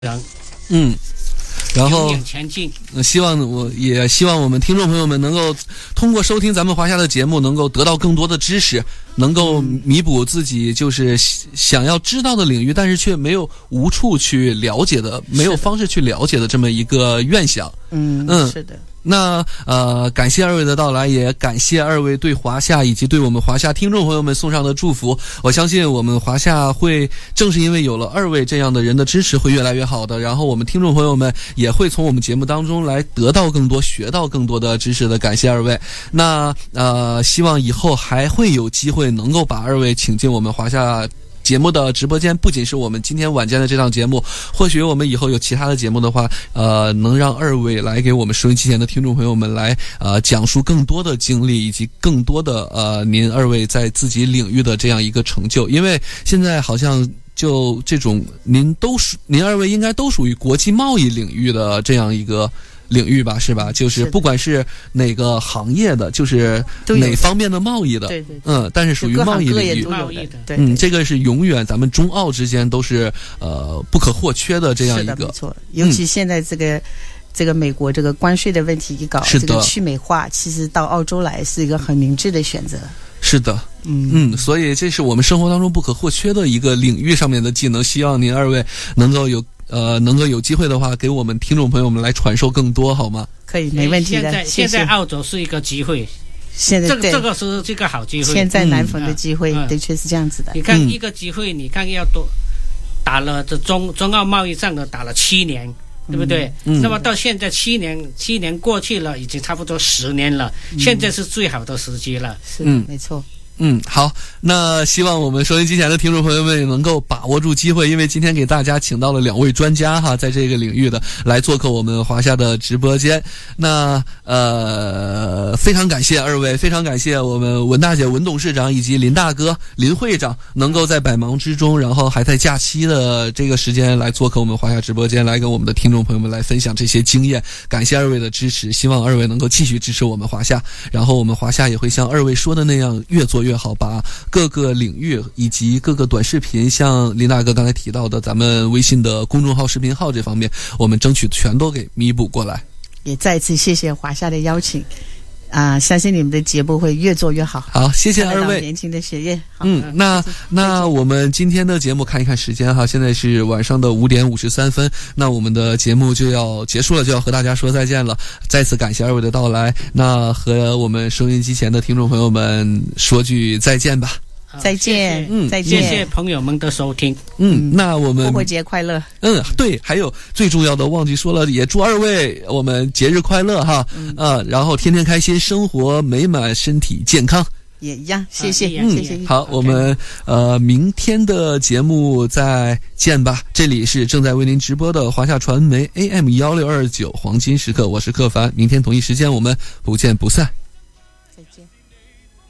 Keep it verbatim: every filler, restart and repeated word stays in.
人， 嗯，然后永远前进。 呃希望我也希望我们听众朋友们能够通过收听咱们华夏的节目，能够得到更多的知识，能够弥补自己就是想要知道的领域，但是却没有无处去了解的，没有方式去了解的这么一个愿想。 嗯嗯， 是的。 那呃，感谢二位的到来，也感谢二位对华夏以及对我们华夏听众朋友们送上的祝福。我相信我们华夏会正是因为有了二位这样的人的支持，会越来越好的。然后我们听众朋友们也会从我们节目当中来得到更多、学到更多的知识的。感谢二位。那呃，希望以后还会有机会能够把二位请进我们华夏节目的直播间，不仅是我们今天晚间的这档节目，或许我们以后有其他的节目的话，呃，能让二位来给我们收音机前的听众朋友们来呃讲述更多的经历，以及更多的呃您二位在自己领域的这样一个成就。因为现在好像就这种您都属您二位应该都属于国际贸易领域的这样一个领域吧，是吧？就是不管是哪个行业的，就是哪方面的贸易的， 对对， 嗯，但是属于贸易领域， 贸易的， 对， 嗯，这个是永远咱们中澳之间都是呃不可或缺的这样一个， 没错。尤其现在这个、嗯、这个美国这个关税的问题一搞， 是的， 这个去美化，其实到澳洲来是一个很明智的选择。 是的， 嗯嗯，所以这是我们生活当中不可或缺的一个领域上面的技能，希望您二位能够有。呃，能够有机会的话，给我们听众朋友们来传授更多，好吗？ 可以，没问题的。 现在谢谢。 现在澳洲是一个机会， 现在这个这个是这个好机会。 现在南方的机会， 嗯、 的确是这样子的。 你看一个机会，你看要多打了这中中澳贸易战的打了七年，对不对？ 嗯、 那么到现在七年七年过去了，已经差不多十年了，嗯、现在是最好的时机了。 是，嗯，没错。 嗯，好，那希望我们收音机前的听众朋友们也能够把握住机会，因为今天给大家请到了两位专家哈，在这个领域的来做客我们华夏的直播间。那呃，非常感谢二位，非常感谢我们文大姐、文董事长以及林大哥、林会长能够在百忙之中，然后还在假期的这个时间来做客我们华夏直播间，来跟我们的听众朋友们来分享这些经验。感谢二位的支持，希望二位能够继续支持我们华夏，然后我们华夏也会像二位说的那样，越做越好，把各个领域以及各个短视频，像林大哥刚才提到的咱们微信的公众号、视频号这方面，我们争取全都给弥补过来。 也再次谢谢华夏的邀请啊、呃，相信你们的节目会越做越好。 好，谢谢二位年轻的学业。 嗯，那那我们今天的节目看一看时间哈，现在是晚上的五点五十三分，那我们的节目就要结束了，就要和大家说再见了。再次感谢二位的到来，那和我们收音机前的听众朋友们说句再见吧。 再见， 嗯， 再见， 谢谢朋友们的收听。 嗯，那我们复活节快乐。 嗯，对，还有最重要的忘记说了，也祝二位我们节日快乐哈，嗯，啊，然后天天开心，生活美满，身体健康。 也一样，谢谢， 嗯， 谢谢。 好，我们呃明天的节目再见吧。这里是正在为您直播的华夏传媒 A M 一六二九黄金时刻，我是柯凡，明天同一时间我们不见不散。 再见。